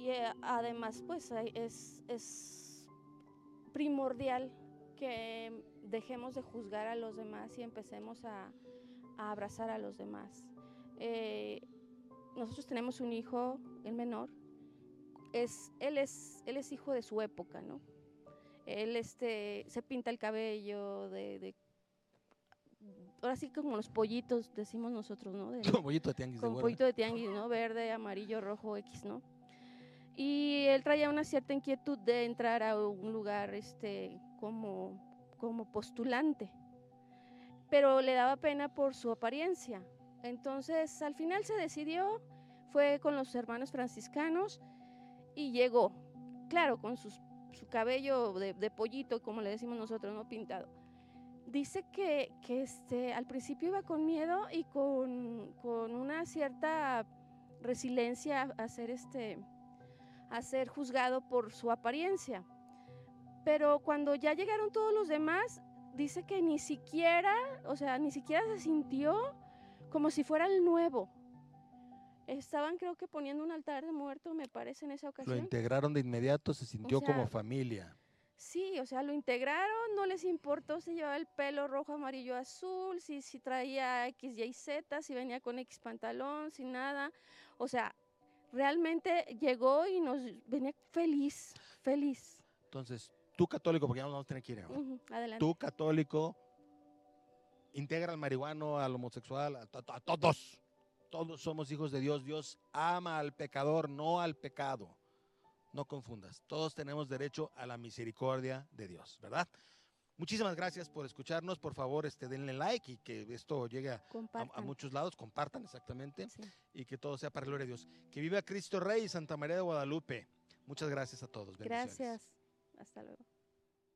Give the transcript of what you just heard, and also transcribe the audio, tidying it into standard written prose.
Y además, pues es primordial que dejemos de juzgar a los demás y empecemos a abrazar a los demás. Nosotros tenemos un hijo, el menor, él es hijo de su época, ¿no? Él se pinta el cabello ahora sí como los pollitos, decimos nosotros, ¿no? Como pollito de tianguis de Como güero. pollito de tianguis, ¿no? Verde, amarillo, rojo, X, ¿no? Y él traía una cierta inquietud de entrar a un lugar como postulante, pero le daba pena por su apariencia. Entonces, al final se decidió, fue con los hermanos franciscanos y llegó, claro, con su cabello de pollito, como le decimos nosotros, ¿no? Pintado. Dice que al principio iba con miedo y con una cierta resiliencia a ser juzgado por su apariencia. Pero cuando ya llegaron todos los demás, dice que ni siquiera se sintió como si fuera el nuevo. Estaban, creo que poniendo un altar de muerto, me parece, en esa Lo ocasión. integraron de inmediato, se sintió como familia. Sí, o sea, lo integraron, no les importó si llevaba el pelo rojo, amarillo, azul, si traía X, Y, Z, si venía con X pantalón, sin nada. O sea, realmente llegó y nos venía feliz. Entonces, tú católico, porque ya nos vamos a tener que ir, ¿no? Adelante. Tú católico, integra al marihuano, al homosexual, a todos. Todos somos hijos de Dios. Dios ama al pecador, no al pecado. No confundas. Todos tenemos derecho a la misericordia de Dios, ¿verdad? Muchísimas gracias por escucharnos. Por favor, denle like y que esto llegue a muchos lados. Compartan, exactamente. Sí. Y que todo sea para la gloria de Dios. Que viva Cristo Rey y Santa María de Guadalupe. Muchas gracias a todos. Bendiciones. Gracias. Hasta luego.